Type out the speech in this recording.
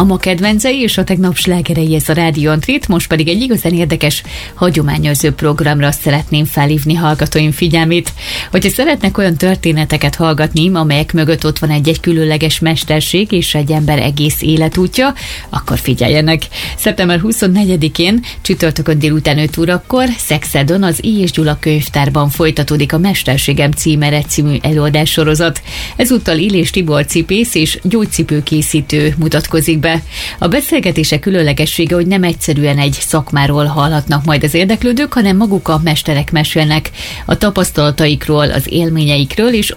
a ma kedvencei és a tegnap slágerei, ez a Rádió Antrit, most pedig egy igazán érdekes, hagyományőrző programra szeretném felhívni hallgatóim figyelmét. Hogyha szeretnek olyan történeteket hallgatni, amelyek mögött ott van egy különleges mesterség és egy ember egész életútja, akkor figyeljenek. Szeptember 24-én, csütörtökön délután 5 órakor Szexádon az I. és Gyula könyvtárban folytatódik a Mesterségem címere című előadássorozat. Ezúttal Illés Tibor cipész és gyógycipőkészítő mutatkozik be. A beszélgetések különlegessége, hogy nem egyszerűen egy szakmáról hallhatnak majd az érdeklődők, hanem maguk a mesterek mesélnek a tapasztalataikról, az élményeikről, és